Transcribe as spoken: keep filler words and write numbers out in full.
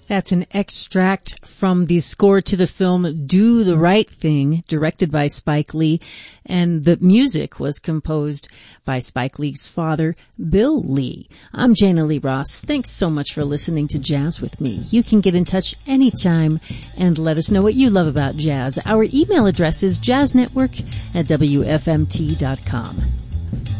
That's an extract from the score to the film Do the Right Thing, directed by Spike Lee, and the music was composed by Spike Lee's father, Bill Lee. I'm Jana Lee Ross. Thanks so much for listening to Jazz with me. You can get in touch anytime and let us know what you love about jazz. Our email address is jazznetwork at W F M T dot com.